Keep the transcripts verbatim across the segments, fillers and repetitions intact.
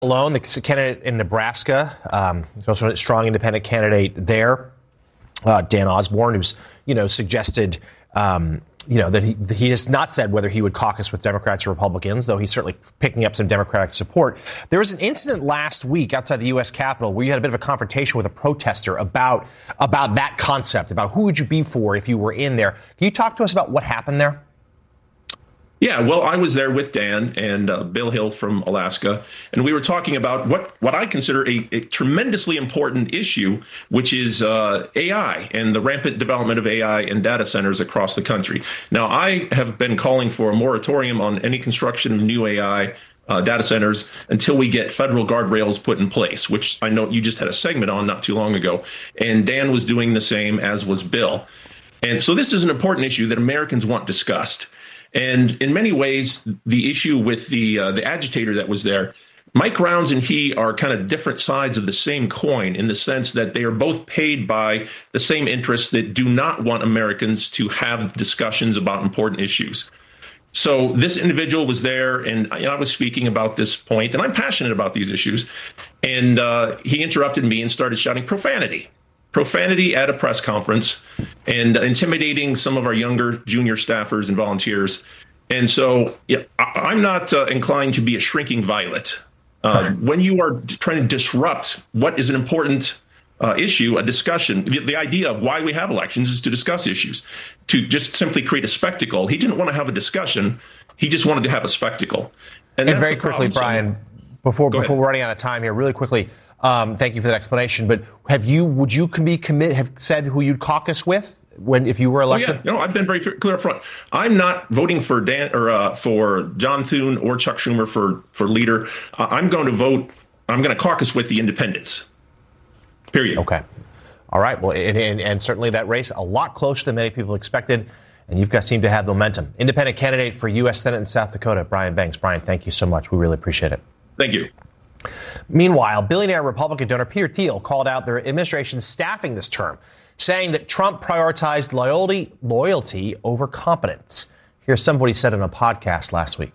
Malone, the candidate in Nebraska, um, he's also a strong independent candidate there. Uh, Dan Osborne, who's, you know, suggested, um, you know, that he, he has not said whether he would caucus with Democrats or Republicans, though he's certainly picking up some Democratic support. There was an incident last week outside the U S Capitol where you had a bit of a confrontation with a protester about about that concept, about who would you be for if you were in there. Can you talk to us about what happened there? Yeah, well, I was there with Dan and uh, Bill Hill from Alaska, and we were talking about what, what I consider a, a tremendously important issue, which is uh, A I and the rampant development of A I and data centers across the country. Now, I have been calling for a moratorium on any construction of new A I uh, data centers until we get federal guardrails put in place, which I know you just had a segment on not too long ago. And Dan was doing the same, as was Bill. And so this is an important issue that Americans want discussed. And in many ways, the issue with the uh, the agitator that was there, Mike Rounds and he are kind of different sides of the same coin in the sense that they are both paid by the same interests that do not want Americans to have discussions about important issues. So this individual was there, and I was speaking about this point, and I'm passionate about these issues. And uh, he interrupted me and started shouting profanity. Profanity at a press conference and intimidating some of our younger junior staffers and volunteers. And so yeah, I'm not uh, inclined to be a shrinking violet. Uh, when you are trying to disrupt what is an important uh, issue, a discussion, the, the idea of why we have elections is to discuss issues. To just simply create a spectacle. He didn't want to have a discussion. He just wanted to have a spectacle. And, and very quickly, Brian, before before we're running out of time here, really quickly, Um, thank you for that explanation. But have you, would you be commit, have said who you'd caucus with when, if you were elected? Oh, yeah. No, I've been very clear up front. I'm not voting for Dan or uh, for John Thune or Chuck Schumer for, for leader. Uh, I'm going to vote. I'm going to caucus with the independents. Period. Okay. All right. Well, and, and, and certainly that race a lot closer than many people expected. And you've got seem to have momentum. Independent candidate for U S Senate in South Dakota, Brian Banks. Brian, thank you so much. We really appreciate it. Thank you. Meanwhile, billionaire Republican donor Peter Thiel called out their administration's staffing this term, saying that Trump prioritized loyalty, loyalty over competence. Here's some of what he said in a podcast last week.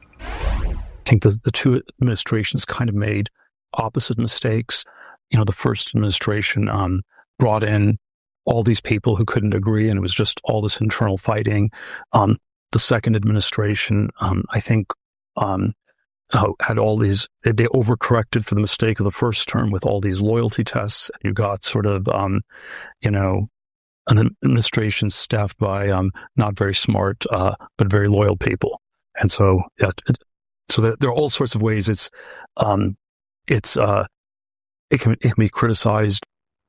I think the, the two administrations kind of made opposite mistakes. You know, the first administration um, brought in all these people who couldn't agree, and it was just all this internal fighting. Um, the second administration, um, I think, um, Uh, had all these, they, they overcorrected for the mistake of the first term with all these loyalty tests. You got sort of, um, you know, an administration staffed by um, not very smart, uh, but very loyal people. And so, yeah, it, so there, there are all sorts of ways it's, um, it's, uh, it can, it can be criticized.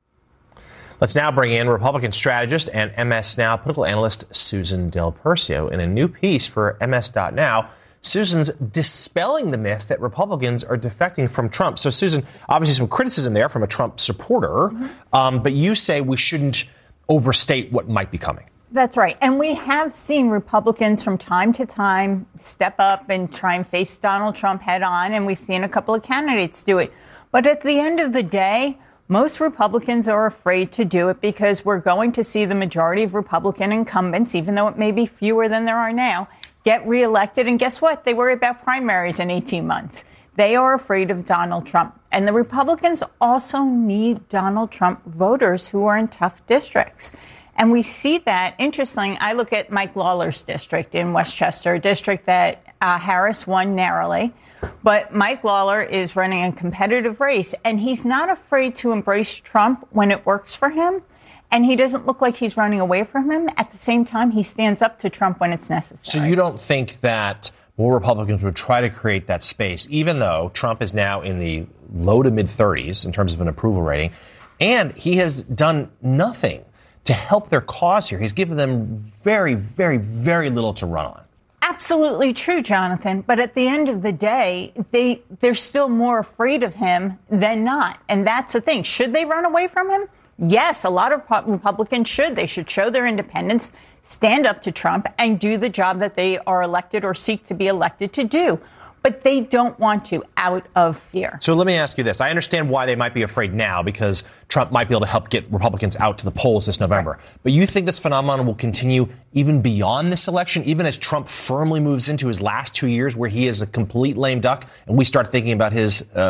Let's now bring in Republican strategist and M S Now political analyst Susan Del Percio in a new piece for M S dot now. Susan's dispelling the myth that Republicans are defecting from Trump. So, Susan, obviously some criticism there from a Trump supporter, mm-hmm. um, but you say we shouldn't overstate what might be coming. That's right. And we have seen Republicans from time to time step up and try and face Donald Trump head on, and we've seen a couple of candidates do it. But at the end of the day, most Republicans are afraid to do it because we're going to see the majority of Republican incumbents, even though it may be fewer than there are now, get reelected. And guess what? They worry about primaries in eighteen months. They are afraid of Donald Trump. And the Republicans also need Donald Trump voters who are in tough districts. And we see that. Interesting. I look at Mike Lawler's district in Westchester, a district that uh, Harris won narrowly. But Mike Lawler is running a competitive race, and he's not afraid to embrace Trump when it works for him. And he doesn't look like he's running away from him. At the same time, he stands up to Trump when it's necessary. So you don't think that more Republicans would try to create that space, even though Trump is now in the low to mid thirties in terms of an approval rating, and he has done nothing to help their cause here. He's given them very, very, very little to run on. Absolutely true, Jonathan. But at the end of the day, they, they're still more afraid of him than not. And that's the thing. Should they run away from him? Yes, a lot of Republicans should. They should show their independence, stand up to Trump, and do the job that they are elected or seek to be elected to do. but they don't want to out of fear. So let me ask you this. I understand why they might be afraid now, because Trump might be able to help get Republicans out to the polls this November. Right. But you think this phenomenon will continue even beyond this election, even as Trump firmly moves into his last two years where he is a complete lame duck and we start thinking about his uh,